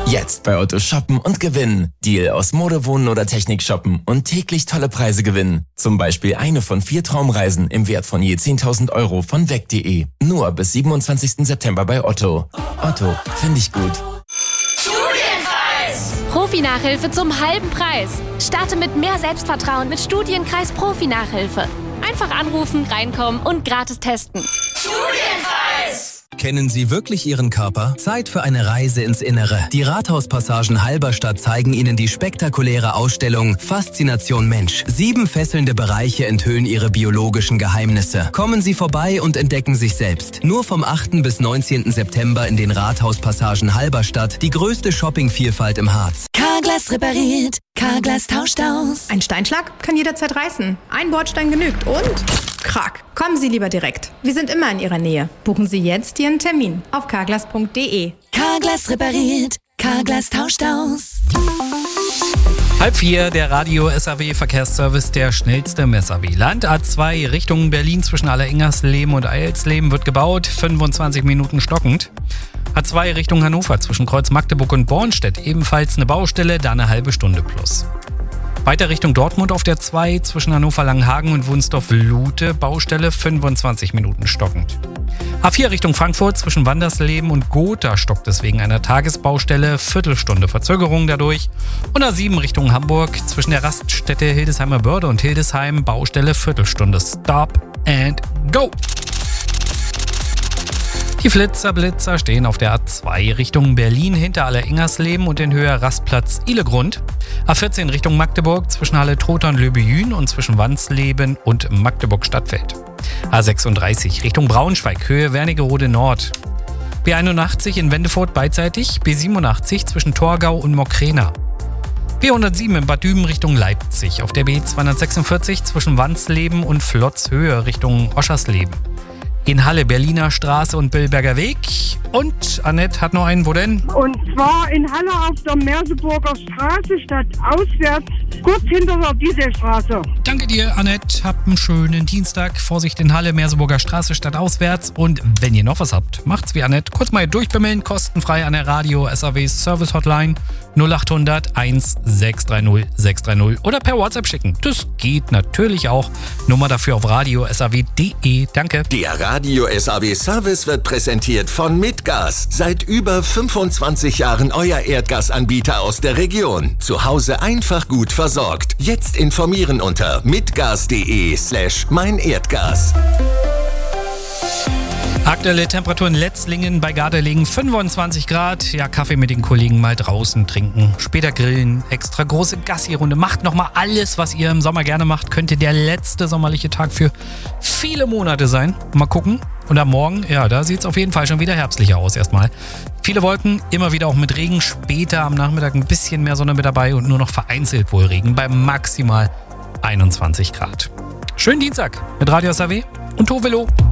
Jetzt bei Otto shoppen und gewinnen. Deal aus Mode, Wohnen oder Technik shoppen und täglich tolle Preise gewinnen. Zum Beispiel eine von 4 Traumreisen im Wert von je 10.000 Euro von weg.de. Nur bis 27. September bei Otto. Otto, finde ich gut. Studienkreis! Profi-Nachhilfe zum halben Preis. Starte mit mehr Selbstvertrauen mit Studienkreis Profi-Nachhilfe. Einfach anrufen, reinkommen und gratis testen. Studienkreis! Kennen Sie wirklich Ihren Körper? Zeit für eine Reise ins Innere. Die Rathauspassagen Halberstadt zeigen Ihnen die spektakuläre Ausstellung Faszination Mensch. 7 fesselnde Bereiche enthüllen Ihre biologischen Geheimnisse. Kommen Sie vorbei und entdecken sich selbst. Nur vom 8. bis 19. September in den Rathauspassagen Halberstadt. Die größte Shoppingvielfalt im Harz. Carglass repariert, Carglass tauscht aus. Ein Steinschlag kann jederzeit reißen. Ein Bordstein genügt und krack. Kommen Sie lieber direkt. Wir sind immer in Ihrer Nähe. Buchen Sie jetzt Ihren Termin auf carglass.de. Carglass repariert, Carglass tauscht aus. 3:30, der Radio-SAW-Verkehrsservice, der schnellste im SAW-Land. A2 Richtung Berlin zwischen Alleringersleben und Eilsleben wird gebaut, 25 Minuten stockend. A2 Richtung Hannover zwischen Kreuz Magdeburg und Bornstedt, ebenfalls eine Baustelle, da eine halbe Stunde plus. Weiter Richtung Dortmund auf der 2 zwischen Hannover-Langenhagen und Wunsdorf-Lute, Baustelle, 25 Minuten stockend. A4 Richtung Frankfurt zwischen Wandersleben und Gotha stockt es wegen einer Tagesbaustelle, Viertelstunde Verzögerung dadurch. Und A7 Richtung Hamburg zwischen der Raststätte Hildesheimer Börde und Hildesheim, Baustelle, Viertelstunde Stop and Go. Die Blitzer stehen auf der A2 Richtung Berlin hinter Alleringersleben und in Höhe Rastplatz Ihlegrund. A14 Richtung Magdeburg zwischen Halle-Trotha und Löbejün und zwischen Wansleben und Magdeburg-Stadtfeld. A36 Richtung Braunschweig, Höhe Wernigerode Nord. B81 in Wendefurt beidseitig, B87 zwischen Torgau und Mokrena. B107 in Bad Düben Richtung Leipzig, auf der B246 zwischen Wansleben und Flotzhöhe Richtung Oschersleben. In Halle Berliner Straße und Billberger Weg. Und Annette hat noch einen, wo denn? Und zwar in Halle auf der Merseburger Straße, statt auswärts, kurz hinter der Dieselstraße. Danke dir, Annette. Habt einen schönen Dienstag. Vorsicht in Halle, Merseburger Straße, statt auswärts. Und wenn ihr noch was habt, macht's wie Annette. Kurz mal durchbimmeln, kostenfrei an der Radio-SAW Service Hotline 0800 1630 630 oder per WhatsApp schicken. Das geht natürlich auch. Nummer dafür auf radio-saw.de. Danke. Der Radio-SAW Service wird präsentiert von Mitgas. Seit über 25 Jahren euer Erdgasanbieter aus der Region. Zu Hause einfach gut versorgt. Jetzt informieren unter mitgas.de/meinerdgas. Aktuelle Temperatur in Letzlingen bei Gardelegen 25 Grad. Ja, Kaffee mit den Kollegen mal draußen trinken. Später grillen, extra große Gassi-Runde. Macht nochmal alles, was ihr im Sommer gerne macht. Könnte der letzte sommerliche Tag für viele Monate sein. Mal gucken. Und am Morgen, ja, da sieht es auf jeden Fall schon wieder herbstlicher aus erstmal. Viele Wolken, immer wieder auch mit Regen. Später am Nachmittag ein bisschen mehr Sonne mit dabei und nur noch vereinzelt wohl Regen bei maximal 21 Grad. Schönen Dienstag mit Radio SAW und Tovelo.